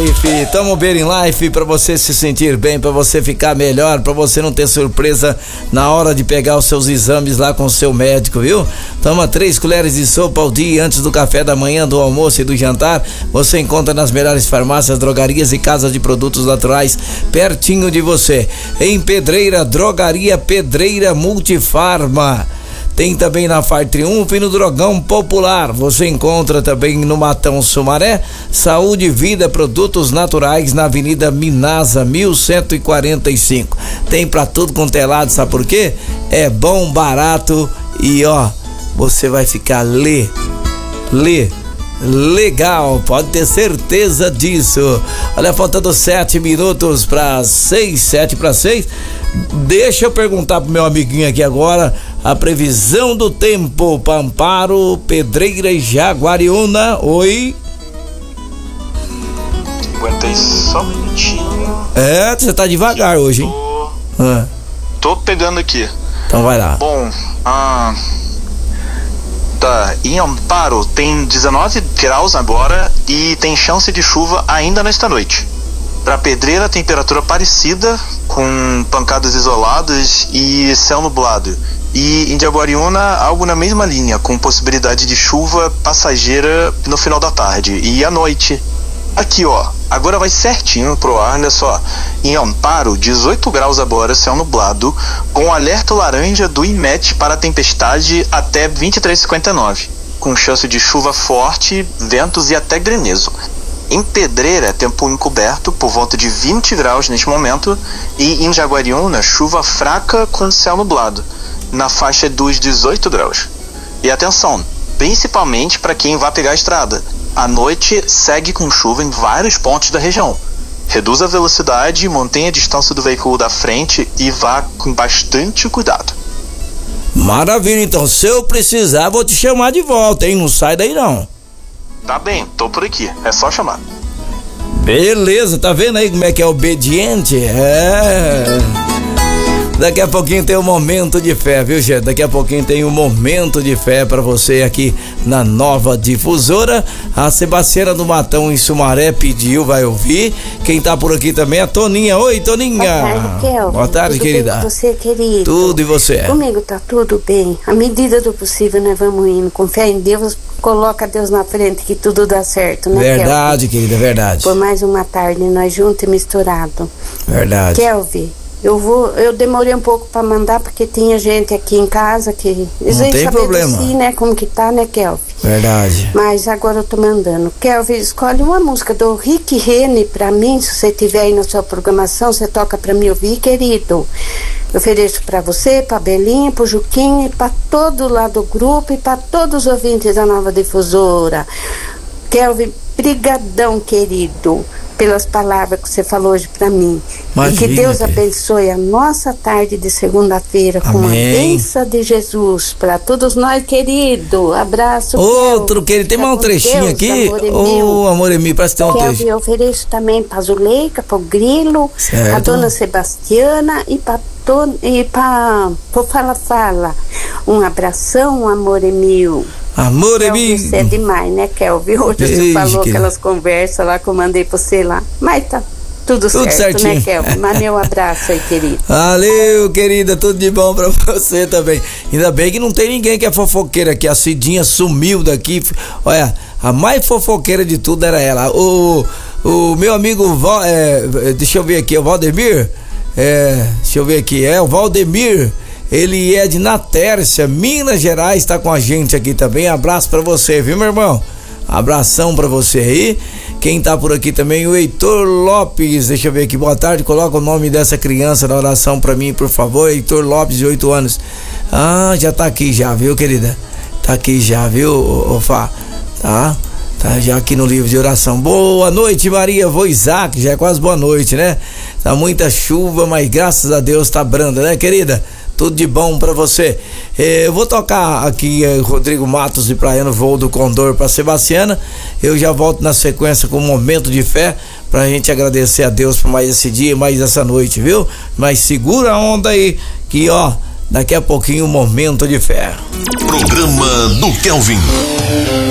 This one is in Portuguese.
Life. Toma o Beira Life pra você se sentir bem, pra você ficar melhor, pra você não ter surpresa na hora de pegar os seus exames lá com o seu médico, viu? Toma 3 colheres de sopa ao dia antes do café da manhã, do almoço e do jantar. Você encontra nas melhores farmácias, drogarias e casas de produtos naturais pertinho de você. Em Pedreira, Drogaria Pedreira Multifarma. Tem também na FAR Triunfo e no Drogão Popular. Você encontra também no Matão Sumaré, Saúde e Vida, produtos naturais na Avenida Minasa, 1145. Tem pra tudo quanto é lado, sabe por quê? É bom, barato e ó, você vai ficar legal, pode ter certeza disso. Olha, faltando 7 minutos para 6, 7 para 6. Deixa eu perguntar pro meu amiguinho aqui agora a previsão do tempo para Amparo, Pedreira e Jaguariúna. Oi. Aguenta aí só um minutinho. É, você tá devagar hoje, hein? Tô pegando aqui. Então vai lá. Bom, tá, em Amparo tem 19 graus agora e tem chance de chuva ainda nesta noite. Para Pedreira, temperatura parecida, com pancadas isoladas e céu nublado. E em Jaguariúna, algo na mesma linha, com possibilidade de chuva passageira no final da tarde. E à noite, aqui ó, agora vai certinho pro ar, olha só. Em Amparo, 18 graus agora, céu nublado, com alerta laranja do IMET para tempestade até 23h59, com chance de chuva forte, ventos e até granizo. Em Pedreira, tempo encoberto, por volta de 20 graus neste momento, e em Jaguariúna, chuva fraca com céu nublado, na faixa dos 18 graus. E atenção, principalmente para quem vai pegar a estrada, à noite segue com chuva em vários pontos da região. Reduza a velocidade, mantenha a distância do veículo da frente e vá com bastante cuidado. Maravilha, então se eu precisar vou te chamar de volta, hein? Não sai daí não. Tá bem, tô por aqui, é só chamar. Beleza, tá vendo aí como é que é obediente? Daqui a pouquinho tem um momento de fé, viu, gente? Daqui a pouquinho tem um momento de fé pra você aqui na Nova Difusora. A Sebastiana do Matão em Sumaré pediu, vai ouvir. Quem tá por aqui também é a Toninha. Oi, Toninha. Boa tarde, Kelvin. Boa tarde, tudo querida. Bem com você, querido? Tudo, e você? Comigo tá tudo bem. À medida do possível, nós vamos indo. Com fé em Deus, coloca Deus na frente que tudo dá certo, né, Verdade, Kelvin? querida, verdade. Por mais uma tarde, nós juntos e misturado. Verdade. Kelvin, eu demorei um pouco pra mandar porque tinha gente aqui em casa que não tem problema, assim, né, como que tá, né, Kelvin? Verdade. Mas agora eu tô mandando. Kelvin, escolhe uma música do Rick Rene pra mim, se você tiver aí na sua programação, você toca pra mim ouvir, querido. Eu ofereço pra você, pra Belinha, pro Juquinha e pra todo lá do grupo e pra todos os ouvintes da Nova Difusora. Kelvin, brigadão, querido, pelas palavras que você falou hoje pra mim. Imagina, e que Deus abençoe a nossa tarde de segunda-feira com a bênção de Jesus para todos nós, querido. Abraço. Outro, querido, tem mais um trechinho Deus, aqui. Amor é meu, parece que tem um trechinho. Eu ofereço também pra Zuleika, pro Grilo, certo. a dona Sebastiana e pra Fala. Um abração, um amor é meu. Amor é meu. Você é demais, né, Kelvin? Hoje você falou aquelas conversas lá que eu mandei pra você lá. Mas tá tudo certo, certinho, né, Kelvin? Mas meu abraço aí, querido. Valeu, querida, tudo de bom pra você também. Ainda bem que não tem ninguém que é fofoqueira aqui. A Cidinha sumiu daqui. Olha, a mais fofoqueira de tudo era ela. O meu amigo, deixa eu ver aqui, o Valdemir. Deixa eu ver aqui, o Valdemir. Ele é de Natércia, Minas Gerais, tá com a gente aqui também. Abraço pra você, viu, meu irmão? Abração pra você aí. Quem tá por aqui também, o Heitor Lopes. Deixa eu ver aqui, boa tarde. Coloca o nome dessa criança na oração pra mim, por favor. Heitor Lopes, de 8 anos. Já tá aqui já, viu, querida? Tá aqui já, viu, Fá? Tá já aqui no livro de oração. Boa noite, Maria Voisac. Já é quase boa noite, né? Tá muita chuva, mas graças a Deus tá branda, né, querida? Tudo de bom pra você. Eu vou tocar aqui Rodrigo Matos e Praiano, Voo do Condor pra Sebastiana. Eu já volto na sequência com um momento de fé pra gente agradecer a Deus por mais esse dia e mais essa noite, viu? Mas segura a onda aí que daqui a pouquinho um momento de fé. Programa do Kelvin.